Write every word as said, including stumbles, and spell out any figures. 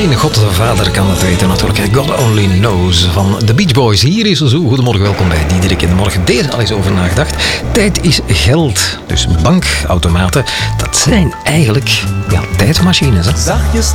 Alleen God de Vader kan dat weten natuurlijk. God Only Knows van The Beach Boys. Hier is zo. Goedemorgen, welkom bij Diederik in de Morgen. Deze al eens over nagedacht. Tijd is geld. Dus bankautomaten, dat zijn eigenlijk ja, tijdmachines. Hè?